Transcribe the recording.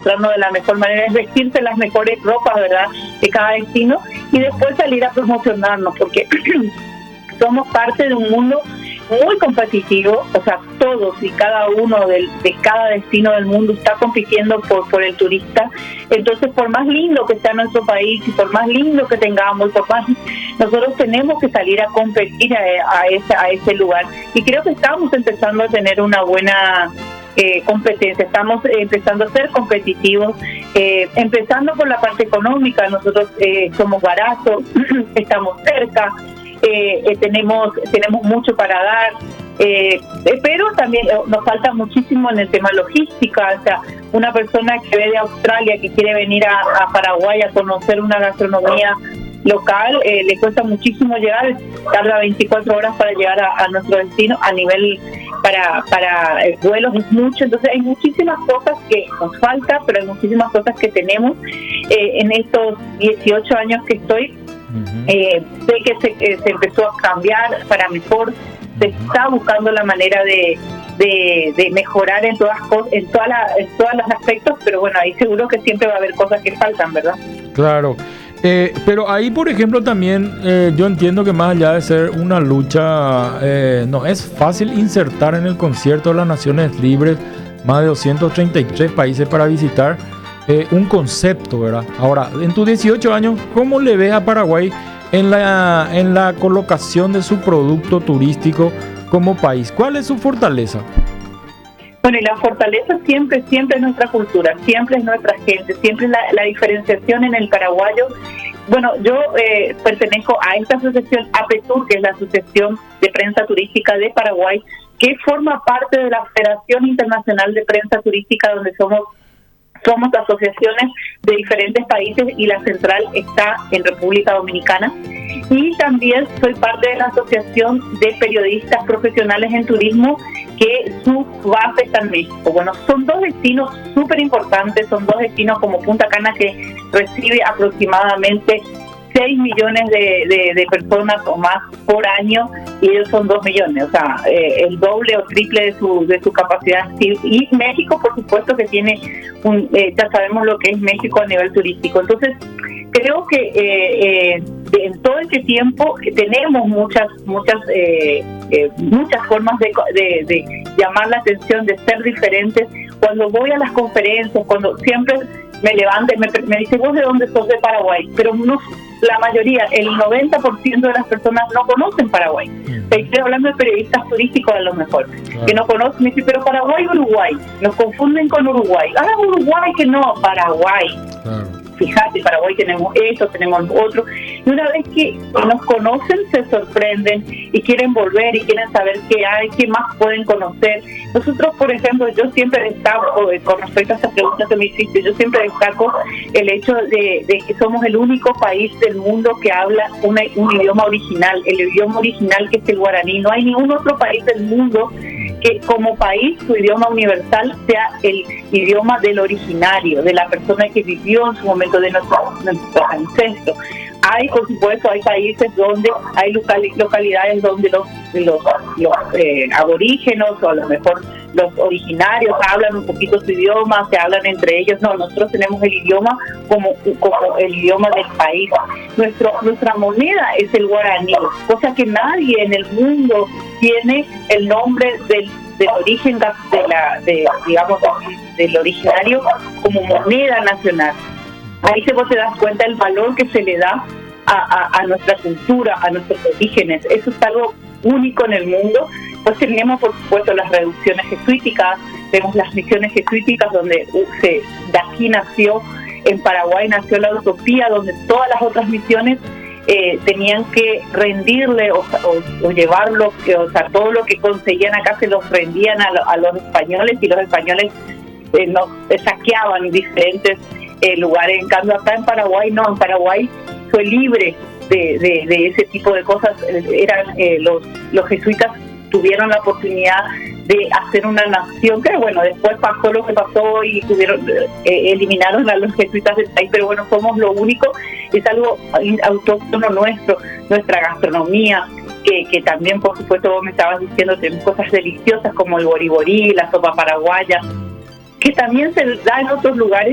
mostrarnos de la mejor manera, es vestirse las mejores ropas, ¿verdad?, de cada destino, y después salir a promocionarnos, porque somos parte de un mundo muy competitivo, o sea, todos y cada uno de cada destino del mundo está compitiendo por el turista. Entonces, por más lindo que sea nuestro país y por más lindo que tengamos, por más, nosotros tenemos que salir a competir a ese lugar. Y creo que estamos empezando a tener una buena competencia, estamos empezando a ser competitivos, empezando por la parte económica. Nosotros somos baratos, estamos cerca, tenemos mucho para dar, pero también nos falta muchísimo en el tema logística. O sea, una persona que ve de Australia, que quiere venir a Paraguay a conocer una gastronomía local, le cuesta muchísimo llegar, tarda 24 horas para llegar a nuestro destino. A nivel para vuelos es mucho, entonces hay muchísimas cosas que nos falta, pero hay muchísimas cosas que tenemos. En estos 18 años que estoy, sé que se empezó a cambiar para mejor, se está buscando la manera de mejorar en todos los aspectos, pero bueno, ahí seguro que siempre va a haber cosas que faltan, ¿verdad? Claro. Pero ahí, por ejemplo, también yo entiendo que más allá de ser una lucha, no es fácil insertar en el concierto de las Naciones Libres más de 233 países para visitar un concepto, ¿verdad? Ahora, en tus 18 años, ¿cómo le ves a Paraguay en la colocación de su producto turístico como país? ¿Cuál es su fortaleza? Bueno, y la fortaleza siempre es nuestra cultura, siempre es nuestra gente, siempre es la diferenciación en el paraguayo. Bueno, yo pertenezco a esta asociación APETUR, que es la Asociación de Prensa Turística de Paraguay, que forma parte de la Federación Internacional de Prensa Turística, donde somos asociaciones de diferentes países y la central está en República Dominicana. Y también soy parte de la Asociación de Periodistas Profesionales en Turismo, que su base está en México. Bueno, son dos destinos súper importantes, son dos destinos como Punta Cana, que recibe aproximadamente 6 millones de personas o más por año, y ellos son 2 millones, o sea, el doble o triple de su capacidad. Y México, por supuesto, que tiene ya sabemos lo que es México a nivel turístico. Entonces, creo que en todo este tiempo tenemos muchas formas de llamar la atención, de ser diferentes. Cuando voy a las conferencias, cuando siempre me levantan, me dicen, ¿vos de dónde sos? De Paraguay. Pero no, la mayoría, el 90% de las personas no conocen Paraguay. Estoy hablando de periodistas turísticos a lo mejor, que no conocen. Me dicen, pero Paraguay, Uruguay. Nos confunden con Uruguay. Uruguay, que no, Paraguay. Fíjate, Paraguay tenemos esto, tenemos lo otro. Y una vez que nos conocen, se sorprenden y quieren volver y quieren saber qué hay, qué más pueden conocer. Nosotros, por ejemplo, yo siempre destaco, con respecto a esta pregunta que me hiciste, yo siempre destaco el hecho de que somos el único país del mundo que habla un idioma original, el idioma original, que es el guaraní. No hay ningún otro país del mundo que como país su idioma universal sea el idioma del originario, de la persona que vivió en su momento, de nuestros ancestros. Hay, por supuesto, hay países donde hay localidades donde los aborígenos, o a lo mejor los originarios, hablan un poquito su idioma, se hablan entre ellos. No, nosotros tenemos el idioma como el idioma del país. Nuestra moneda es el guaraní, cosa que nadie en el mundo tiene el nombre del origen del originario como moneda nacional. Ahí vos te das cuenta del valor que se le da a nuestra cultura, a nuestros orígenes. Eso es algo único en el mundo. Pues tenemos, por supuesto, las reducciones jesuíticas, tenemos las misiones jesuíticas, donde de aquí nació, en Paraguay nació la utopía, donde todas las otras misiones tenían que rendirle o llevarlo, o sea, todo lo que conseguían acá se los rendían a los españoles, y los españoles nos saqueaban diferentes lugares. En cambio, acá en Paraguay no, en Paraguay fue libre de ese tipo de cosas. Los jesuitas tuvieron la oportunidad de hacer una nación, que bueno, después pasó lo que pasó y eliminaron a los jesuitas del país, pero bueno, somos lo único, es algo autóctono nuestro, nuestra gastronomía, que también, por supuesto, vos me estabas diciendo, tenemos cosas deliciosas como el boriborí, la sopa paraguaya, que también se da en otros lugares